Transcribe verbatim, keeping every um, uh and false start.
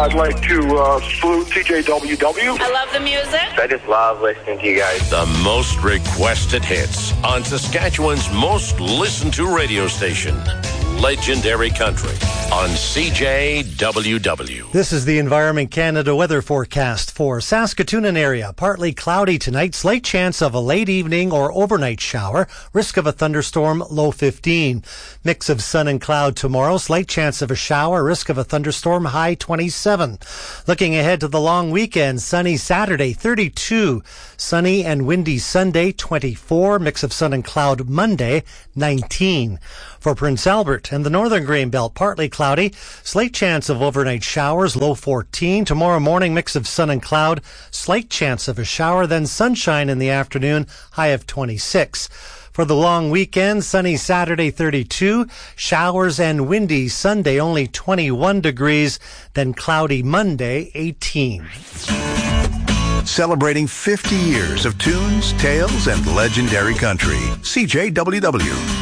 I'd like to uh, salute C J W W. I love the music. I just love listening to you guys. The most requested hits on Saskatchewan's most listened to radio station, Legendary Country, on C J W W. This is the Environment Canada weather forecast for Saskatoon and area. Partly cloudy tonight, slight chance of a late evening or overnight shower, risk of a thunderstorm, low fifteen. Mix of sun and cloud tomorrow, slight chance of a shower, risk of a thunderstorm, high twenty-seven. Looking ahead to the long weekend, sunny Saturday, thirty-two. Sunny and windy Sunday, twenty-four. Mix of sun and cloud Monday, nineteen. For Prince Albert and the northern Grain Belt, partly cloudy, slight chance of overnight showers, low fourteen. Tomorrow morning, mix of sun and cloud, slight chance of a shower, then sunshine in the afternoon, high of twenty-six. For the long weekend, sunny Saturday, thirty-two, showers and windy Sunday, only twenty-one degrees, then cloudy Monday, eighteen. Celebrating fifty years of tunes, tales, and legendary country. C J W W.